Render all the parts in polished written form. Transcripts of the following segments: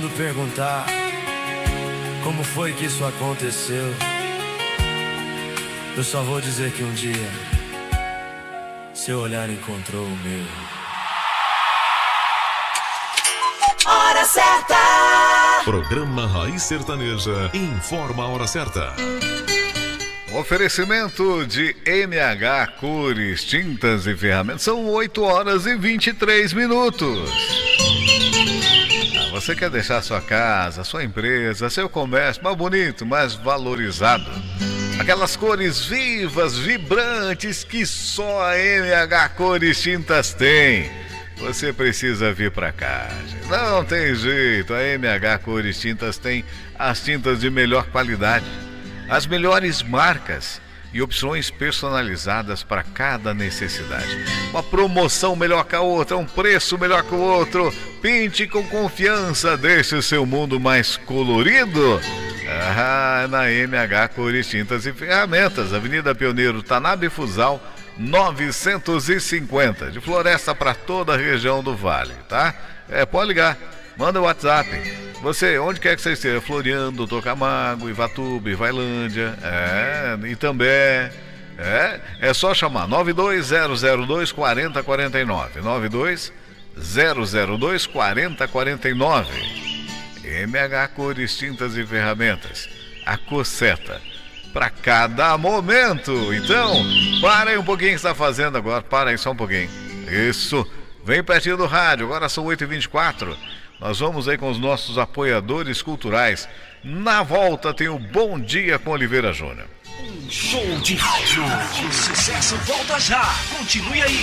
mundo perguntar como foi que isso aconteceu, eu só vou dizer que um dia seu olhar encontrou o meu. Hora certa. Programa Raiz Sertaneja informa a hora certa. Oferecimento de MH Cores, Tintas e Ferramentas. São 8 horas e 23 minutos. Você quer deixar sua casa, sua empresa, seu comércio mais bonito, mais valorizado? Aquelas cores vivas, vibrantes que só a MH Cores Tintas tem. Você precisa vir pra cá, gente. Não tem jeito, a MH Cores Tintas tem as tintas de melhor qualidade, as melhores marcas e opções personalizadas para cada necessidade. Uma promoção melhor que a outra, um preço melhor que o outro. Pinte com confiança, deixe o seu mundo mais colorido. Na MH Cores Tintas e Ferramentas, Avenida Pioneiro Tanabe Fusal 950, de Floresta para toda a região do Vale, tá? Pode ligar, manda o WhatsApp. Você, onde quer que você esteja, Floriano, Tocamago, Ivatuba, Ivailândia, Itambé, é só chamar 92002 4049, 92002 4049. MH Cores Tintas e Ferramentas, a cor certa para cada momento. Então, para aí um pouquinho que você está fazendo agora, para aí só um pouquinho. Isso, vem pertinho do rádio, agora são 8h24. Nós vamos aí com os nossos apoiadores culturais. Na volta tem o Bom Dia com Oliveira Júnior. Um show de rádio. O sucesso volta já. Continue aí.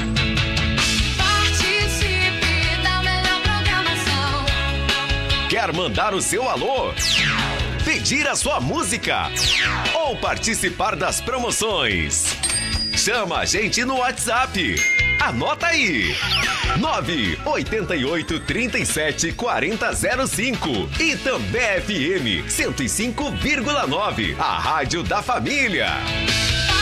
Participe da melhor programação. Quer mandar o seu alô? Pedir a sua música? Ou participar das promoções? Chama a gente no WhatsApp. Anota aí: 988 37 4005. Itambé FM 105,9. A rádio da família.